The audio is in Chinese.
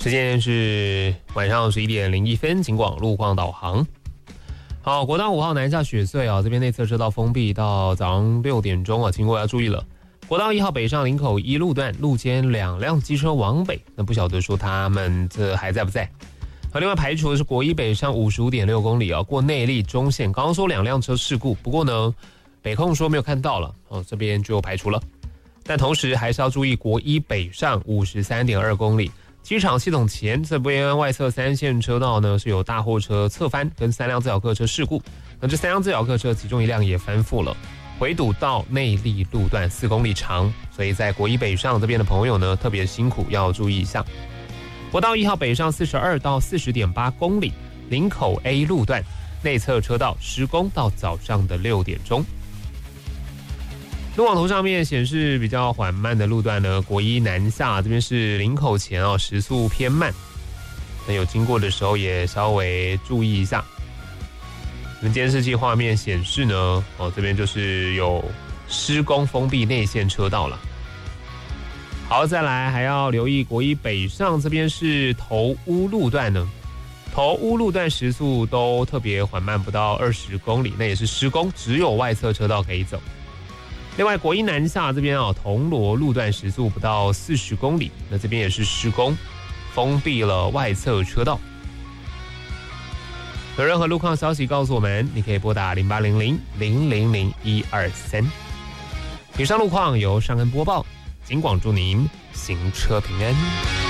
时间是晚上11点01分，警广路况导航。好，国道5号南下雪隧啊，这边内侧车道封闭到早上6点钟啊，经过要注意了。国道1号北上林口一路段路肩2辆机车往北，那不晓得说他们这还在不在？另外排除的是国一北上55.6公里啊，过内坜中线，刚刚说2辆车事故，不过呢，北控说没有看到了哦，这边就排除了。但同时还是要注意国一北上53.2公里。机场系统前这边外侧3线车道呢是有大货车侧翻跟3辆自小客车事故，那这3辆自小客车其中1辆也翻覆了，回堵到内坜路段4公里长，所以在国一北上这边的朋友呢特别辛苦，要注意一下。国道1号北上42到40.8公里，林口 A 路段内侧车道施工到早上的6点钟。路网图上面显示比较缓慢的路段呢，国一南下这边是林口前哦，时速偏慢，那有经过的时候也稍微注意一下。我们监视器画面显示呢，哦这边就是有施工封闭内线车道了。好，再来还要留意国一北上这边是头屋路段呢，头屋路段时速都特别缓慢，不到20公里，那也是施工，只有外侧车道可以走。另外，国一南下这边啊，铜锣路段时速不到40公里，那这边也是施工，封闭了外侧车道。有任何路况消息告诉我们，你可以拨打0800-000-123。以上路况由尚恩播报，警广祝您行车平安。